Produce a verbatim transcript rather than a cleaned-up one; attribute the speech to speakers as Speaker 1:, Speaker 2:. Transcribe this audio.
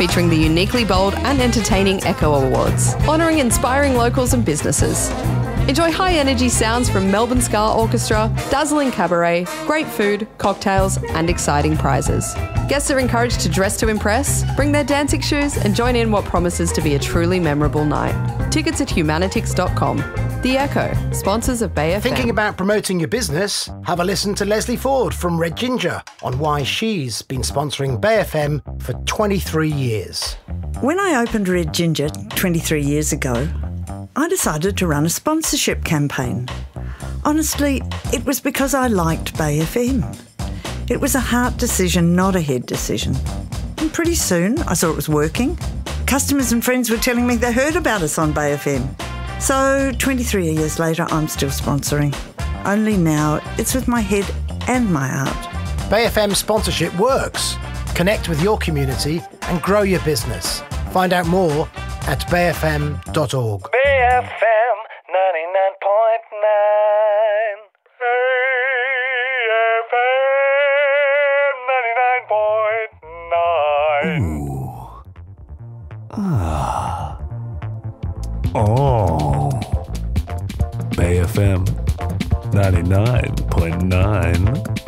Speaker 1: featuring the uniquely bold and entertaining Echo Awards, honouring inspiring locals and businesses. Enjoy high-energy sounds from Melbourne Ska Orchestra, dazzling cabaret, great food, cocktails and exciting prizes. Guests are encouraged to dress to impress, bring their dancing shoes and join in what promises to be a truly memorable night. Tickets at humanitix dot com. The Echo, sponsors of Bay F M.
Speaker 2: Thinking about promoting your business? Have a listen to Leslie Ford from Red Ginger on why she's been sponsoring Bay F M for twenty-three years.
Speaker 3: When I opened Red Ginger twenty-three years ago, I decided to run a sponsorship campaign. Honestly, it was because I liked Bay F M. It was a heart decision, not a head decision. And pretty soon, I saw it was working. Customers and friends were telling me they heard about us on Bay F M. So, twenty-three years later, I'm still sponsoring. Only now, it's with my head and my heart.
Speaker 2: Bay F M sponsorship works. Connect with your community and grow your business. Find out more at bay f m dot org.
Speaker 4: Bay F M ninety-nine point nine. Bay F M ninety-nine point nine.
Speaker 5: Ooh. Ah. Oh. Bay F M ninety-nine point nine.